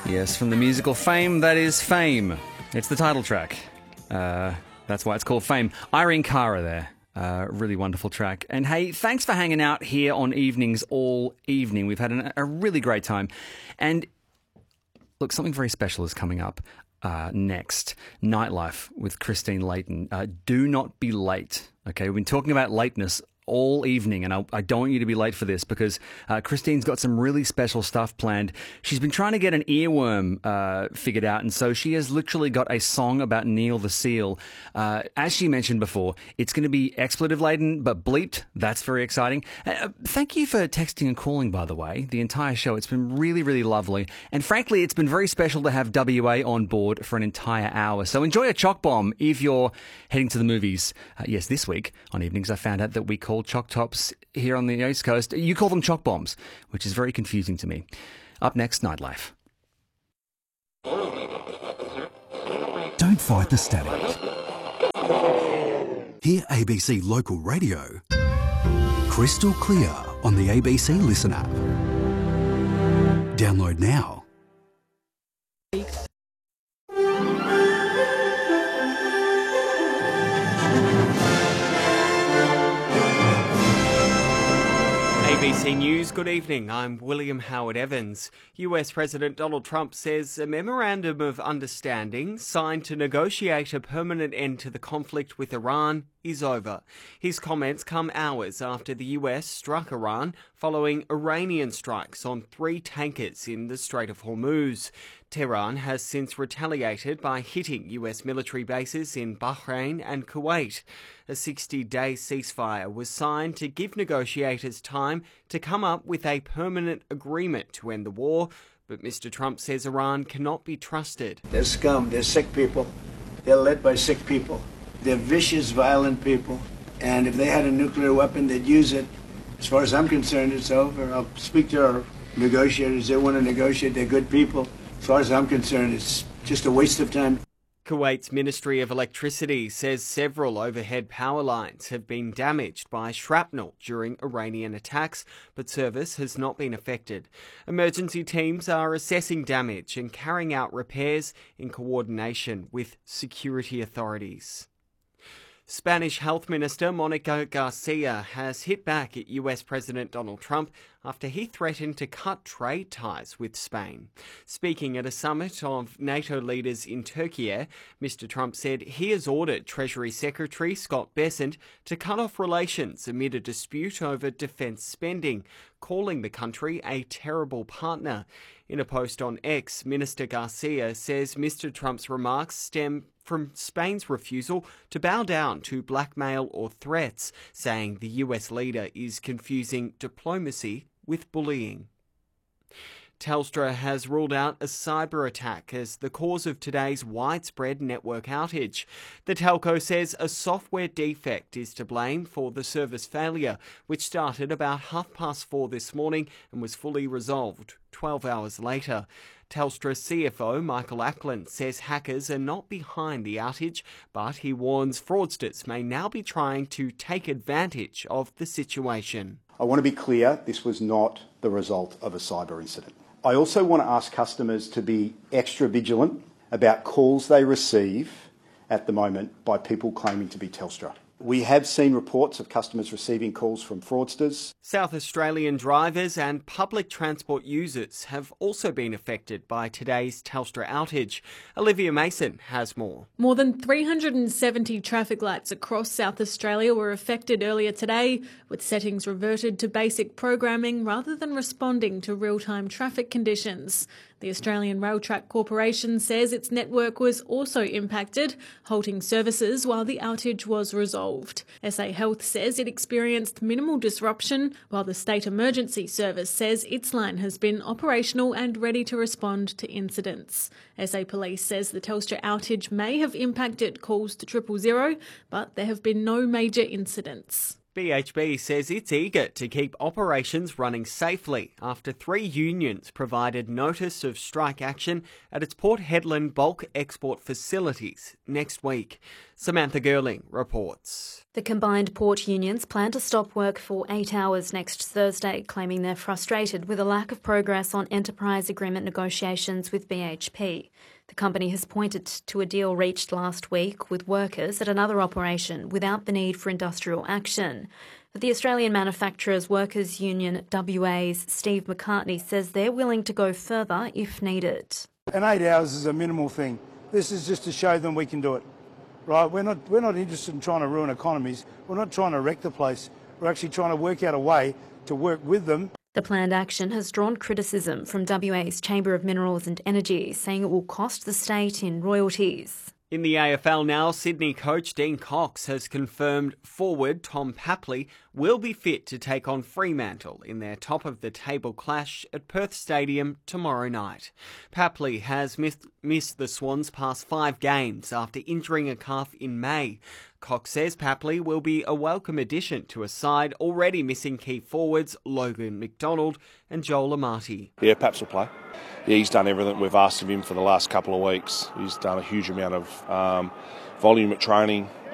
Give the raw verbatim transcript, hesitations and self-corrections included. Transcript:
Yes, from the musical Fame, that is Fame. It's the title track. Uh, that's why it's called Fame. Irene Cara there. Uh, really wonderful track. And hey, thanks for hanging out here on Evenings all evening. We've had an, a really great time. And look, something very special is coming up uh, next. Nightlife with Christine Layton. Uh, do not be late. Okay, we've been talking about lateness all evening, and I, I don't want you to be late for this because uh, Christine's got some really special stuff planned. She's been trying to get an earworm uh, figured out, and so she has literally got a song about Neil the Seal. Uh, as she mentioned before, it's going to be expletive-laden, but bleeped. That's very exciting. Uh, thank you for texting and calling, by the way, the entire show. It's been really, really lovely, and frankly, it's been very special to have W A on board for an entire hour. So enjoy a choc bomb if you're heading to the movies. Uh, yes, this week on Evenings, I found out that we call choc tops here on the East Coast. You call them choc bombs, which is very confusing to me. Up next, Nightlife. Don't fight the static. Hear A B C Local Radio crystal clear on the A B C Listen app. Download now. A B C News, good evening. I'm William Howard Evans. U S President Donald Trump says a memorandum of understanding signed to negotiate a permanent end to the conflict with Iran is over. His comments come hours after the U S struck Iran following Iranian strikes on three tankers in the Strait of Hormuz. Tehran has since retaliated by hitting U S military bases in Bahrain and Kuwait. A sixty-day ceasefire was signed to give negotiators time to come up with a permanent agreement to end the war, but Mister Trump says Iran cannot be trusted. They're scum. They're sick people. They're led by sick people. They're vicious, violent people. And if they had a nuclear weapon, they'd use it. As far as I'm concerned, it's over. I'll speak to our negotiators. They want to negotiate. They're good people. As far as I'm concerned, it's just a waste of time. Kuwait's Ministry of Electricity says several overhead power lines have been damaged by shrapnel during Iranian attacks, but service has not been affected. Emergency teams are assessing damage and carrying out repairs in coordination with security authorities. Spanish Health Minister Monica Garcia has hit back at U S President Donald Trump after he threatened to cut trade ties with Spain. Speaking at a summit of NATO leaders in Turkey, Mister Trump said he has ordered Treasury Secretary Scott Bessent to cut off relations amid a dispute over defence spending, calling the country a terrible partner. In a post on X, Minister Garcia says Mister Trump's remarks stem from Spain's refusal to bow down to blackmail or threats, saying the U S leader is confusing diplomacy with bullying. Telstra has ruled out a cyber attack as the cause of today's widespread network outage. The telco says a software defect is to blame for the service failure, which started about half past four this morning and was fully resolved twelve hours later. Telstra C F O Michael Ackland says hackers are not behind the outage, but he warns fraudsters may now be trying to take advantage of the situation. I want to be clear, this was not the result of a cyber incident. I also want to ask customers to be extra vigilant about calls they receive at the moment by people claiming to be Telstra. We have seen reports of customers receiving calls from fraudsters. South Australian drivers and public transport users have also been affected by today's Telstra outage. Olivia Mason has more. More than three hundred seventy traffic lights across South Australia were affected earlier today, with settings reverted to basic programming rather than responding to real-time traffic conditions. The Australian Rail Track Corporation says its network was also impacted, halting services while the outage was resolved. S A Health says it experienced minimal disruption, while the State Emergency Service says its line has been operational and ready to respond to incidents. S A Police says the Telstra outage may have impacted calls to triple zero, but there have been no major incidents. B H P says it's eager to keep operations running safely after three unions provided notice of strike action at its Port Hedland bulk export facilities next week. Samantha Girling reports. The combined port unions plan to stop work for eight hours next Thursday, claiming they're frustrated with a lack of progress on enterprise agreement negotiations with B H P. The company has pointed to a deal reached last week with workers at another operation without the need for industrial action. But the Australian Manufacturers Workers Union W A's Steve McCartney says they're willing to go further if needed. And eight hours is a minimal thing. This is just to show them we can do it. Right? We're not, we're not interested in trying to ruin economies. We're not trying to wreck the place. We're actually trying to work out a way to work with them. The planned action has drawn criticism from W A's Chamber of Minerals and Energy, saying it will cost the state in royalties. In the A F L now, Sydney coach Dean Cox has confirmed forward Tom Papley will be fit to take on Fremantle in their top-of-the-table clash at Perth Stadium tomorrow night. Papley has missed, missed the Swans past five games after injuring a calf in May. Cox says Papley will be a welcome addition to a side already missing key forwards Logan McDonald and Joel Amati. Yeah, Paps will play. Yeah, he's done everything we've asked of him for the last couple of weeks. He's done a huge amount of um, volume at training.